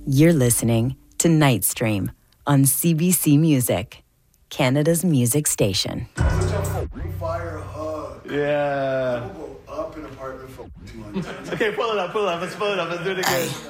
You're listening to Night Stream on CBC Music, Canada's music station. Fire hug. Yeah. We'll go up an apartment for 200. Okay, pull it up. Let's pull it up. Let's do it again.